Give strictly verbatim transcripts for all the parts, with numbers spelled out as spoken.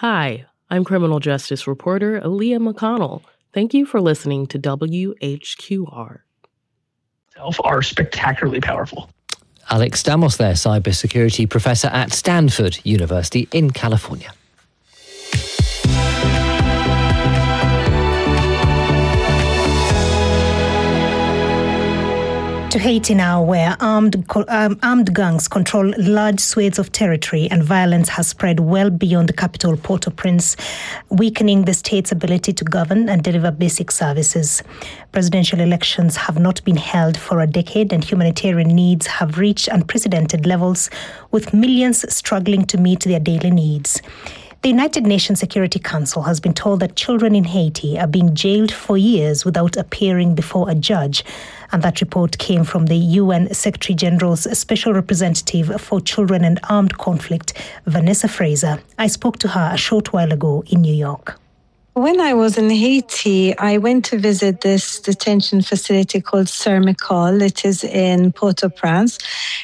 Hi, I'm criminal justice reporter Aaliyah McConnell. Thank you for listening to W H Q R. Are spectacularly powerful. Alex Stamos there, cybersecurity professor at Stanford University in California. To Haiti now, where armed um, armed gangs control large swathes of territory and violence has spread well beyond the capital, Port-au-Prince, weakening the state's ability to govern and deliver basic services. Presidential elections have not been held for a decade, and humanitarian needs have reached unprecedented levels, with millions struggling to meet their daily needs. The United Nations Security Council has been told that children in Haiti are being jailed for years without appearing before a judge. And that report came from the U N Secretary General's Special Representative for Children and Armed Conflict, Vanessa Fraser. I spoke to her a short while ago in New York. When I was in Haiti, I went to visit this detention facility called Sermicol. It is in Port-au-Prince.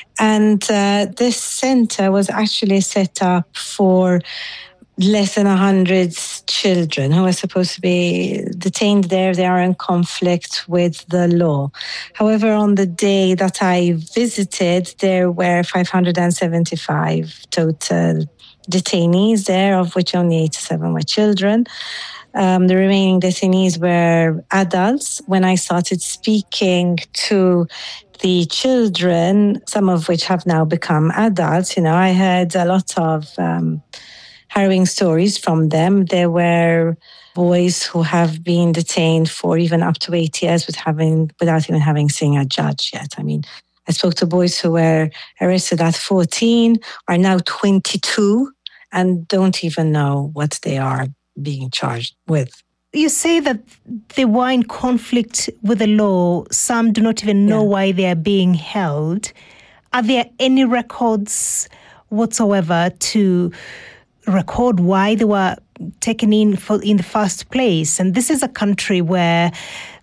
And uh, this center was actually set up for less than one hundred children who are supposed to be detained there. They are in conflict with the law. However, on the day that I visited, there were five hundred seventy-five total detainees there, of which only eighty-seven were children. Um, the remaining detainees were adults. When I started speaking to the children, some of which have now become adults, you know, I heard a lot of um, harrowing stories from them. There were boys who have been detained for even up to eight years with having, without even having seen a judge yet. I mean, I spoke to boys who were arrested at fourteen, are now twenty-two, and don't even know what they are being charged with. You say that they were in conflict with the law. Some do not even know yeah. why they are being held. Are there any records whatsoever to record why they were taken in for, in the first place? And this is a country where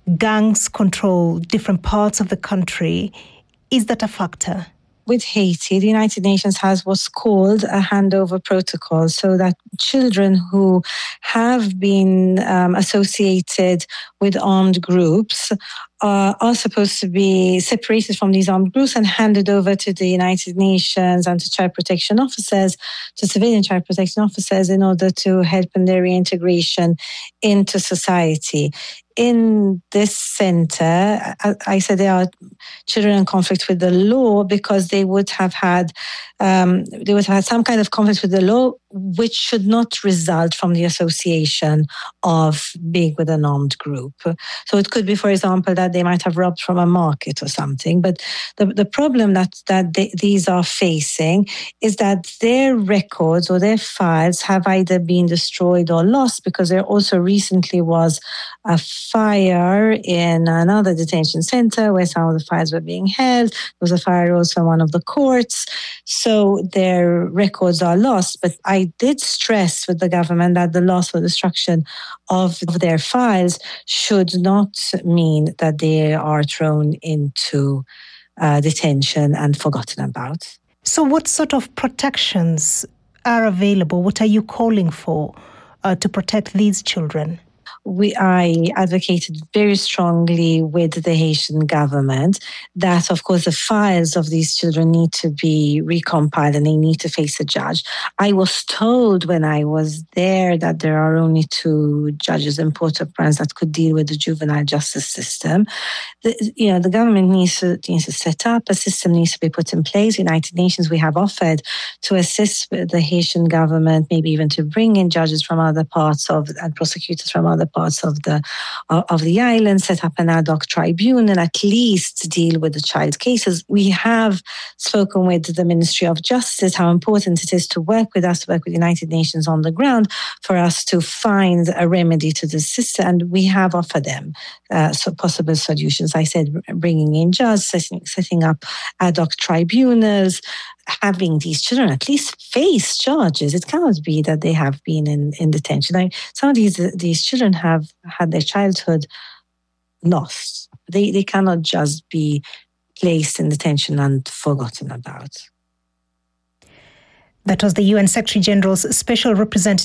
gangs control different parts of the country. Is that a factor? With Haiti, the United Nations has what's called a handover protocol, so that children who have been um, associated with armed groups uh, are supposed to be separated from these armed groups and handed over to the United Nations and to child protection officers, to civilian child protection officers, in order to help in their reintegration into society. In this center, I said there are children in conflict with the law because they would have had um, they would have had some kind of conflict with the law, which should not result from the association of being with an armed group. So it could be, for example, that they might have robbed from a market or something. But the, the problem that, that they, these are facing is that their records or their files have either been destroyed or lost, because there also recently was a fire in another detention center where some of the files were being held. There was a fire also in one of the courts. So their records are lost. But I did stress with the government that the loss or destruction of their files should not mean that they are thrown into uh, detention and forgotten about. So what sort of protections are available? What are you calling for uh, to protect these children? We, I advocated very strongly with the Haitian government that, of course, the files of these children need to be recompiled and they need to face a judge. I was told when I was there that there are only two judges in Port-au-Prince that could deal with the juvenile justice system. The, you know, the government needs to, needs to set up, a system needs to be put in place. United Nations, we have offered to assist the Haitian government, maybe even to bring in judges from other parts of, and prosecutors from other parts of the of the island, set up an ad hoc tribunal, at least to deal with the child cases. We have spoken with the Ministry of Justice how important it is to work with us, to work with the United Nations on the ground for us to find a remedy to the system, and we have offered them uh, so possible solutions. I said bringing in judges, setting, setting up ad hoc tribunals, having these children at least face charges. It cannot be that they have been in, in detention. I, some of these these children have had their childhood lost. They they cannot just be placed in detention and forgotten about. That was the U N Secretary General's Special Representative